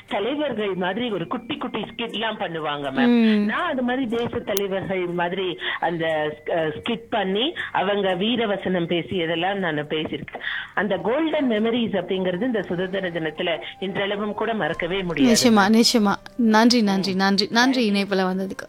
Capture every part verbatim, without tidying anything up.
தலைவர்கள் மாதிரி ஒரு குட்டி குட்டி ஸ்கிட் எல்லாம் பண்ணுவாங்க மேம். நான் அது மாதிரி தேச தலைவர்கள் மாதிரி அந்த ஸ்கிட் பண்ணி அவங்க வீரவசனம் பேசி இதெல்லாம் நான் பேசியிருக்கேன். அந்த கோல்டன் மெமரிஸ் அப்படிங்கிறது இந்த சுதந்திர தினத்துல இன்றளவும் கூட மறக்கவே முடியாது. நிச்சயமா நிச்சயமா. நன்றி நன்றி நன்றி நன்றி இணைப்புல வந்ததுக்கு.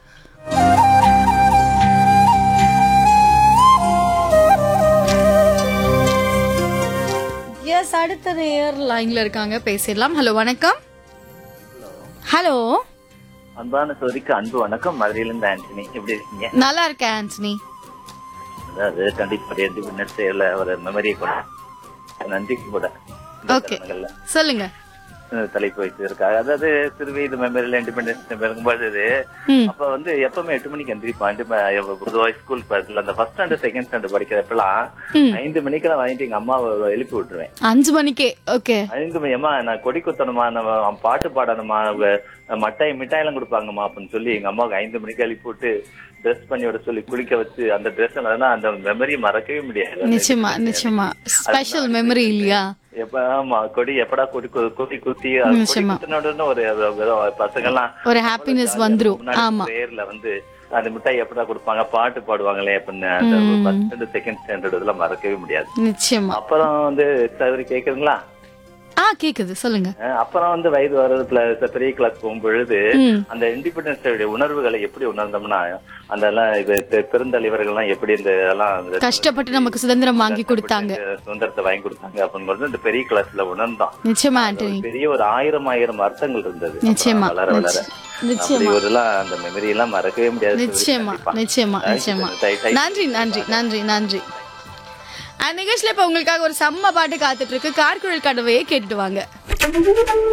எஸ், அடுத்த நேயர் லைன்ல இருக்காங்க, பேசிடலாம். ஹலோ வணக்கம். ஹலோ, அன்பான சோதிக்கு அன்பு வணக்கம். மதுரையிலிருந்து ஆண்டனி. எப்படி இருக்கீங்க? நல்லா இருக்கேன் ஆண்டனி. அதாவது கண்டிப்பா ஒரு மெமரியை கூட நன்றி கூட ஓகே சொல்லுங்க. தலைப்பு வைத்திருக்காங்க. அதாவது சிறுவயது மெமரியில இண்டிபெண்டன்ஸ் இருக்கும்போது அப்ப வந்து எப்பவுமே எட்டு மணிக்கு எந்திரிப்பான். பொதுவாக ஸ்கூல் படத்துல அந்த ஃபர்ஸ்ட் ஸ்டாண்டர்ட் செகண்ட் ஸ்டாண்டர்ட் படிக்கிறப்பெல்லாம் ஐந்து மணிக்கெல்லாம் வாங்கிட்டு எங்க அம்மாவை எழுப்பி விட்டுருவேன். அஞ்சு மணிக்கே? ஓகே. ஐந்து மணி அம்மா நான் கொடி குத்தணுமா, நம்ம பாட்டு பாடணுமா, மிட்டாய் மிட்டாய் எல்லாம் கொடுப்பாங்கம்மா அப்படின்னு சொல்லி எங்க அம்மாவுக்கு ஐந்து மணிக்கு எழுப்பி விட்டு ட்ரெஸ் பண்ணி விட சொல்லி குளிக்க வச்சு அந்த ட்ரெஸ் அந்த மெமரி மறக்கவே முடியாது. நிச்சயமா நிச்சயமா. ஸ்பெஷல் மெமரி இல்லையா? எப்ப ஆமா கொடி எப்படா கொடி கொடி குத்தி ஒரு பசங்க எல்லாம் ஒரு ஹாப்பினஸ் வந்துரும். ஆமா, பேர்ல வந்து அந்த மிட்டாய் எப்படா கொடுப்பாங்க, பாட்டு பாடுவாங்களே அப்படின்னு அந்த ஃபர்ஸ்ட் செகண்ட் ஸ்டாண்டர்ட் இதெல்லாம் மறக்கவே முடியாது. நிச்சயமா. அப்புறம் வந்து சரி கேக்குதுங்களா? ஆ கேக்குது, சொல்லுங்க. அப்புறம் வந்து வயது வர்றது பெரிய கிளாஸ் போகும்பொழுது அந்த இண்டிபெண்டன்ஸ் டே உணர்வுகளை எப்படி உணர்ந்தோம்னா அந்த எல்லாம் பெருந்தலைவர்கள் எல்லாம் எப்படி இந்த எல்லாம் கஷ்டப்பட்டு நமக்கு சுதந்திரம் வாங்கி கொடுத்தாங்க, சுதந்திரத்தை வாங்கி கொடுத்தாங்க அப்படிங்கிறது இந்த பெரிய கிளாஸ்ல உணர்ந்தோம். நிச்சயமா ஆண்டனி. பெரிய ஒரு ஆயிரம் ஆயிரம் அர்த்தங்கள் இருந்தது. நிச்சயமா வளர வளர அந்த மெமரி எல்லாம் மறக்கவே முடியாது. நிச்சயமா நிச்சயமா நிச்சயமா. நன்றி நன்றி நன்றி நன்றி. நிகழ்ச்சியில இப்ப உங்களுக்காக ஒரு செம்ம பாட்டு காத்துட்டு இருக்கு. கார்குழல் கனவையே கேட்டுட்டு வாங்க.